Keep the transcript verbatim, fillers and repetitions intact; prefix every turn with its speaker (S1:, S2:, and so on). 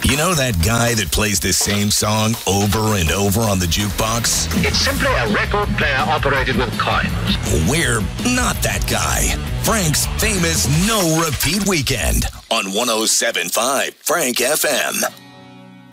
S1: You know that guy that plays the same song over and over on the jukebox?
S2: It's simply a record player operated with coins.
S1: We're not that guy. Frank's famous No Repeat Weekend on one oh seven point five Frank F M.